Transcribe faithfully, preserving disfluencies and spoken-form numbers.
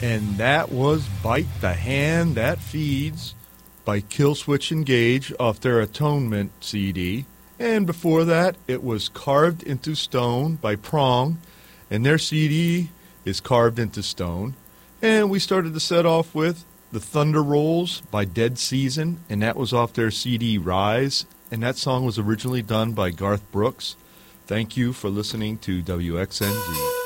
And that was Bite the Hand That Feeds by Killswitch Engage off their Atonement C D. And before that, it was Carved into Stone by Prong, and their C D is Carved into Stone. And we started the set off with The Thunder Rolls by Dead Season, and that was off their C D Rise, and that song was originally done by Garth Brooks. Thank you for listening to W X N G.